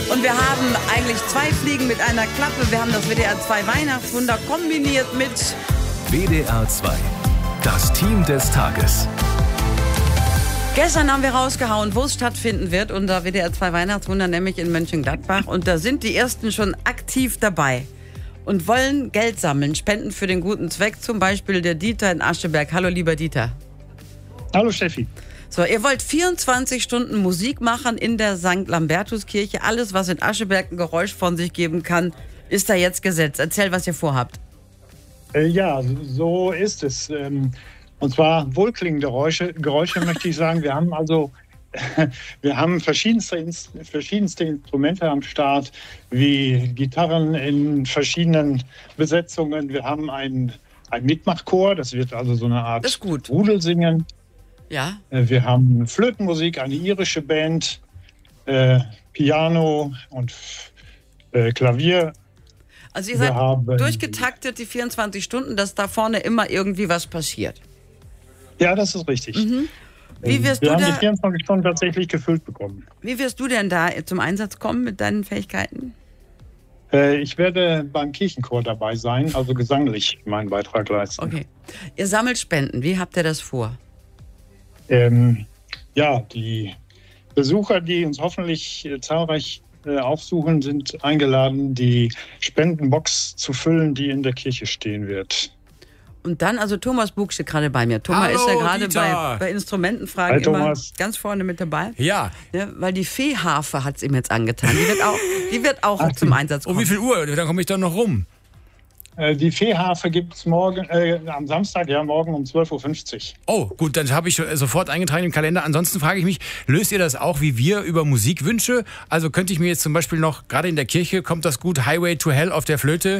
Und wir haben eigentlich 2 Fliegen mit einer Klappe. Wir haben das WDR 2 Weihnachtswunder kombiniert mit WDR 2, das Team des Tages. Gestern haben wir rausgehauen, wo es stattfinden wird, unser WDR 2 Weihnachtswunder, nämlich in Mönchengladbach. Und da sind die Ersten schon aktiv dabei und wollen Geld sammeln, Spenden für den guten Zweck. Zum Beispiel der Dieter in Ascheberg. Hallo, lieber Dieter. Hallo, Steffi. So, ihr wollt 24 Stunden Musik machen in der St. Lambertuskirche. Alles, was in Ascheberg ein Geräusch von sich geben kann, ist da jetzt gesetzt. Erzähl, was ihr vorhabt. Ja, so ist es. Und zwar wohlklingende Geräusche möchte ich sagen. Wir haben verschiedenste Instrumente am Start, wie Gitarren in verschiedenen Besetzungen. Wir haben ein Mitmachchor, das wird also so eine Art Rudelsingen. Ja. Wir haben Flötenmusik, eine irische Band, Piano und Klavier. Also ihr seid durchgetaktet, die 24 Stunden, dass da vorne immer irgendwie was passiert. Ja, das ist richtig. Mhm. Wir haben die 24 Stunden tatsächlich gefüllt bekommen. Wie wirst du denn da zum Einsatz kommen mit deinen Fähigkeiten? Ich werde beim Kirchenchor dabei sein, also gesanglich meinen Beitrag leisten. Okay. Ihr sammelt Spenden. Wie habt ihr das vor? Die Besucher, die uns hoffentlich zahlreich aufsuchen, sind eingeladen, die Spendenbox zu füllen, die in der Kirche stehen wird. Und dann, also Thomas Buch steht gerade bei mir. Thomas ist ja gerade bei Instrumentenfragen immer ganz vorne mit dabei. Ja. Weil die Feeharfe hat es ihm jetzt angetan. Die wird auch zum Einsatz kommen. Um wie viel Uhr? Dann komme ich doch noch rum. Die Feeharfe gibt es am Samstag, morgen um 12.50 Uhr. Oh, gut, dann habe ich sofort eingetragen im Kalender. Ansonsten frage ich mich, löst ihr das auch wie wir über Musikwünsche? Also könnte ich mir jetzt zum Beispiel noch, gerade in der Kirche, kommt das gut, Highway to Hell auf der Flöte